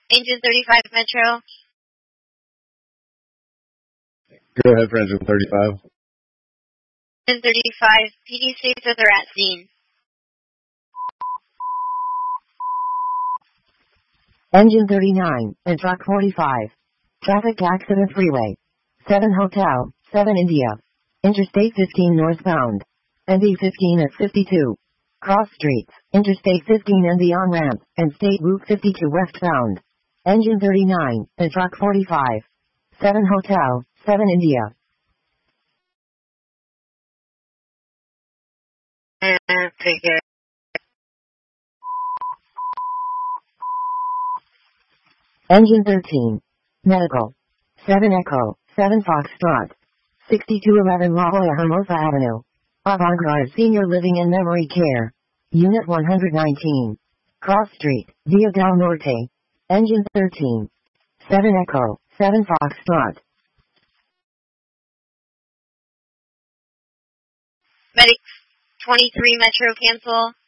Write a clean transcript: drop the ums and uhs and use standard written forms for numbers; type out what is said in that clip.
Engine 35 Metro. Go ahead for engine 35. Engine 35, PD states that they're at scene. Engine 39, and truck 45. Traffic accident freeway. 7 Hotel, 7 India. Interstate 15 northbound. ND 15 at 52. Cross streets, Interstate 15 and the on-ramp, and State Route 52 westbound. Engine 39, and truck 45. 7 Hotel, 7 India. Take care. Engine 13. Medical. 7 Echo, 7 Foxtrot. 6211 La Jolla Hermosa Avenue. Avant-Garde Senior Living and Memory Care. Unit 119. Cross Street, Via del Norte. Engine 13. 7 Echo, 7 Foxtrot. Medic 23 Metro cancel.